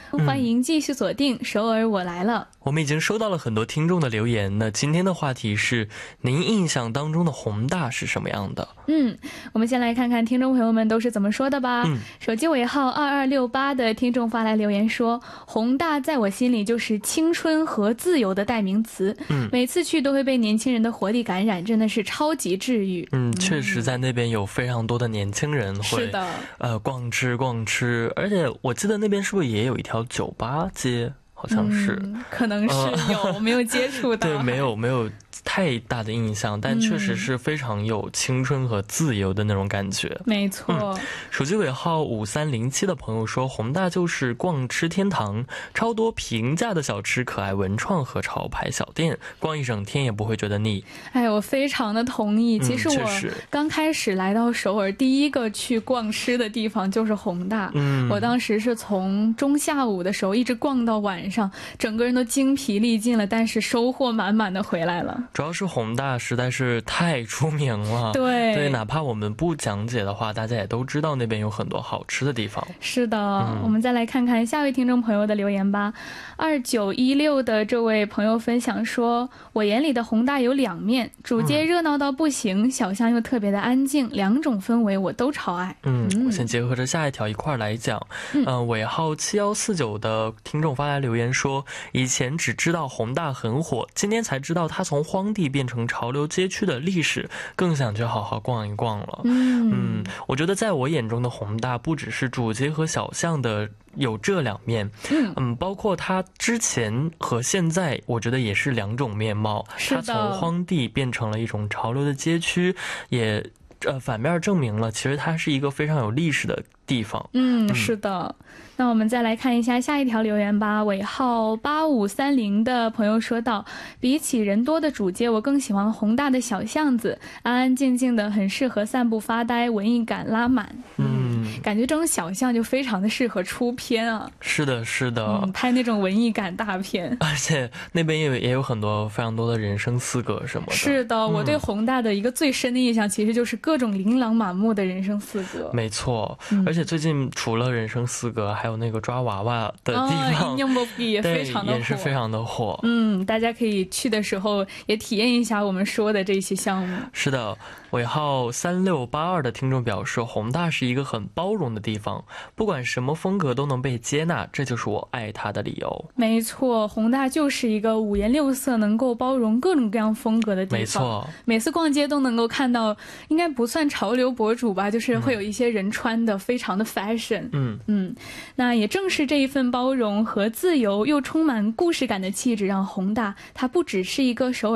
欢迎继续锁定首尔我来了。 我们已经收到了很多听众的留言，那今天的话题是您印象当中的宏大是什么样的？ 我们先来看看听众朋友们都是怎么说的吧。手机尾号2268的听众发来留言说，宏大在我心里就是青春和自由的代名词，每次去都会被年轻人的活力感染，真的是超级治愈。 确实在那边有非常多的年轻人会逛吃，而且我记得那边是不是也有一条酒吧街？好像是， 可能是有，没有接触到。 对，没有太大的印象，但确实是非常有青春和自由的那种感觉。 没错。 手机尾号5307的朋友说，宏大就是逛吃天堂，超多平价的小吃、可爱文创和潮牌小店，逛一整天也不会觉得腻。 哎，我非常的同意。其实我刚开始来到首尔，第一个去逛吃的地方就是宏大。我当时是从中下午的时候一直逛到晚上，整个人都精疲力尽了，但是收获满满的回来了。 主要是宏大实在是太出名了，对，哪怕我们不讲解的话，大家也都知道那边有很多好吃的地方。 是的，我们再来看看下位听众朋友的留言吧。2916的这位朋友分享说，我眼里的宏大有两面，主街热闹到不行，小巷又特别的安静，两种氛围我都超爱。 我先结合着下一条一块来讲。尾号7149的听众发来留言说，以前只知道宏大很火，今天才知道它从荒地变成潮流街区的历史，更想去好好逛一逛了。我觉得在我眼中的宏大不只是主街和小巷的有这两面，包括它之前和现在我觉得也是两种面貌。它从荒地变成了一种潮流的街区，也反面证明了其实它是一个非常有历史的地方。 是的。那我们再来看一下下一条留言吧。尾号8530的朋友说道，比起人多的主街，我更喜欢宏大的小巷子，安安静静的，很适合散步发呆，文艺感拉满。感觉这种小巷就非常的适合出片啊。 是的， 拍那种文艺感大片。 而且那边也有很多非常多的人生四格什么的。 是的，我对宏大的一个最深的印象其实就是各种琳琅满目的人生四格。 没错，而且最近除了人生四格，还有那个抓娃娃的地方， 也非常的火， 也是非常的火。 大家可以去的时候也体验一下我们说的这些项目。 是的。尾号3682的听众表示，宏大是一个很包容的地方，不管什么风格都能被接纳，这就是我爱它的理由。 没错，宏大就是一个五颜六色能够包容各种各样风格的地方。 没错， 每次逛街都能够看到，应该不算潮流博主吧，就是会有一些人穿的非常的 fashion。那也正是这一份包容和自由又充满故事感的气质，让宏大它不只是一个首尔